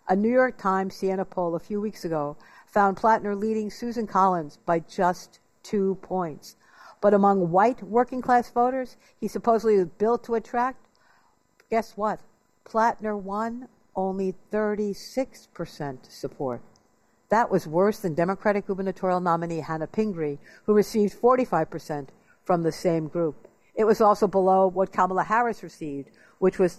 A New York Times Siena poll a few weeks ago found Plattner leading Susan Collins by just 2 points. But among white working-class voters he supposedly was built to attract, guess what? Plattner won only 36% support. That was worse than Democratic gubernatorial nominee Hannah Pingree, who received 45% from the same group. It was also below what Kamala Harris received, which was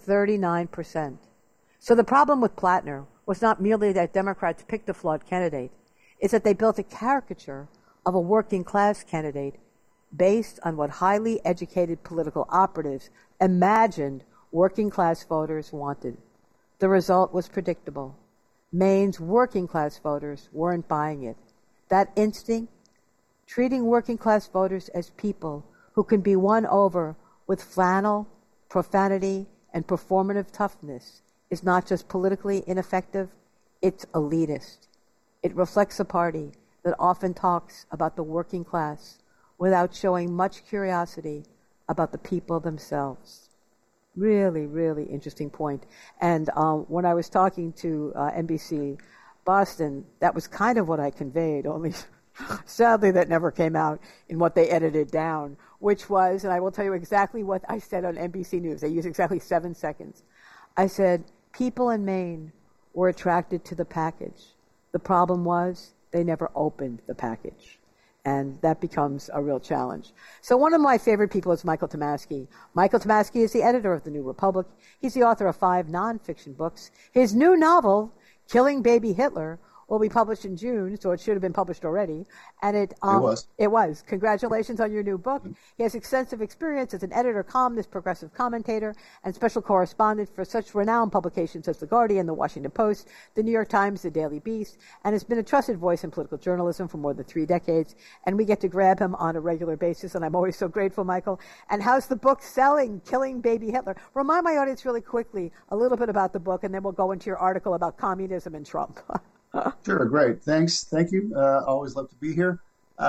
39%. So the problem with Plattner was not merely that Democrats picked a flawed candidate, it's that they built a caricature of a working-class candidate based on what highly educated political operatives imagined working-class voters wanted. The result was predictable. Maine's working-class voters weren't buying it. That instinct, treating working-class voters as people who can be won over with flannel, profanity, and performative toughness, is not just politically ineffective, it's elitist. It reflects a party that often talks about the working class without showing much curiosity about the people themselves. Really, really interesting point. And when I was talking to NBC Boston, that was kind of what I conveyed, only sadly that never came out in what they edited down, which was, and I will tell you exactly what I said on NBC News. They used exactly 7 seconds. I said, people in Maine were attracted to the package. The problem was they never opened the package. And that becomes a real challenge. So one of my favorite people is Michael Tomasky. Michael Tomasky is the editor of The New Republic. He's the author of 5 nonfiction books. His new novel, Killing Baby Hitler, will be published in June, so it should have been published already. And it was. It was. Congratulations on your new book. Mm-hmm. He has extensive experience as an editor, columnist, progressive commentator, and special correspondent for such renowned publications as The Guardian, The Washington Post, The New York Times, The Daily Beast, and has been a trusted voice in political journalism for more than 3 decades. And we get to grab him on a regular basis, and I'm always so grateful, Michael. And how's the book selling, Killing Baby Hitler? Remind my audience really quickly a little bit about the book, and then we'll go into your article about communism and Trump. Sure, great. Thanks. Thank you. Always love to be here.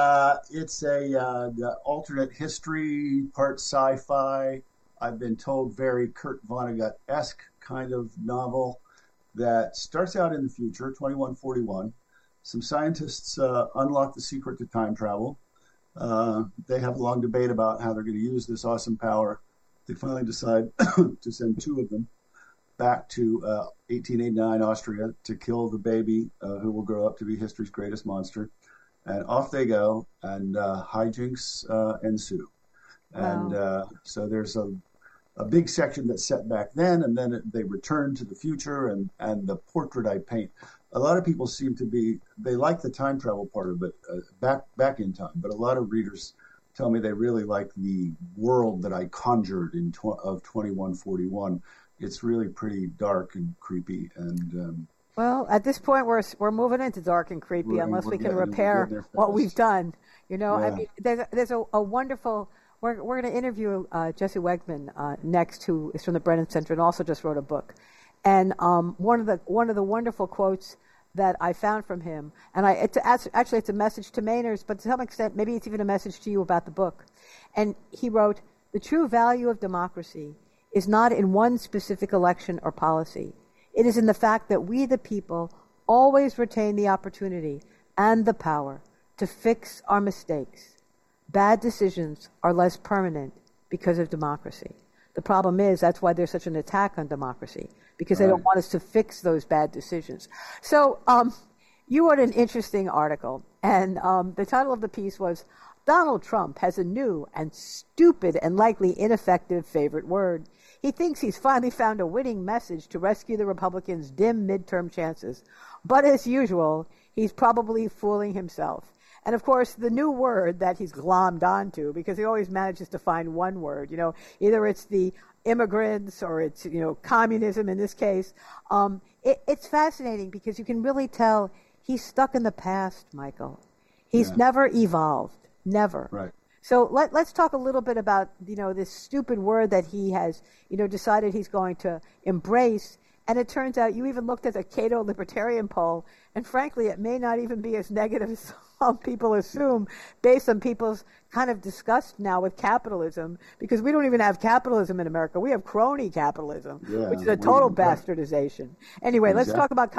It's a alternate history, part sci-fi. I've been told very Kurt Vonnegut-esque kind of novel that starts out in the future, 2141. Some scientists unlock the secret to time travel. They have a long debate about how they're going to use this awesome power. They finally decide to send 2 of them back to 1889 Austria to kill the baby who will grow up to be history's greatest monster. And off they go, and hijinks ensue. And so there's a big section that's set back then, and then they return to the future, and the portrait I paint. A lot of people seem to be, they like the time travel part of it, back in time, but a lot of readers tell me they really like the world that I conjured of 2141. It's really pretty dark and creepy, and well, at this point we're moving into dark and creepy unless we can repair what we've done. You know, yeah. I mean, there's a wonderful. We're going to interview Jesse Wegman next, who is from the Brennan Center and also just wrote a book. And one of the wonderful quotes that I found from him, and it's a message to Mainers, but to some extent maybe it's even a message to you about the book. And he wrote, "The true value of democracy is not in one specific election or policy. It is in the fact that we, the people, always retain the opportunity and the power to fix our mistakes. Bad decisions are less permanent because of democracy." The problem is that's why there's such an attack on democracy, because they don't want us to fix those bad decisions. So you wrote an interesting article, and the title of the piece was, "Donald Trump has a new and stupid and likely ineffective favorite word. He thinks he's finally found a winning message to rescue the Republicans' dim midterm chances. But as usual, he's probably fooling himself." And of course, the new word that he's glommed onto, because he always manages to find one word, either it's the immigrants or it's, communism in this case. It's fascinating because you can really tell he's stuck in the past, Michael. He's never evolved, never. Right. So let's talk a little bit about, this stupid word that he has, decided he's going to embrace. And it turns out you even looked at the Cato Libertarian poll, and frankly, it may not even be as negative as some people assume based on people's kind of disgust now with capitalism, because we don't even have capitalism in America. We have crony capitalism, which is a total bastardization. Anyway, Let's talk about